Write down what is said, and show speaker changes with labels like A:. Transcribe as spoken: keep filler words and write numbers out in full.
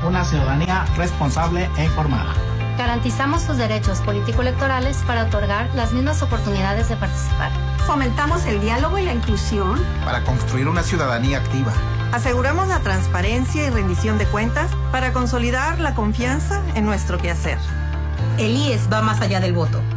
A: una ciudadanía responsable e informada.
B: Garantizamos sus derechos político-electorales para otorgar las mismas oportunidades de participar.
C: Fomentamos el diálogo y la inclusión
D: para construir una ciudadanía activa.
E: Aseguramos la transparencia y rendición de cuentas para consolidar la confianza en nuestro quehacer.
F: El I E S va más allá del voto.